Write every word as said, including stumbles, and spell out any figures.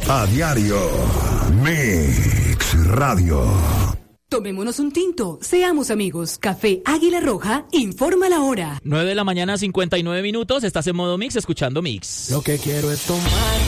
A diario. Mix Radio. Tomémonos un tinto, seamos amigos. Café Águila Roja, informa la hora. nueve de la mañana, cincuenta y nueve minutos. Estás en modo Mix, escuchando Mix. Lo que quiero es tomar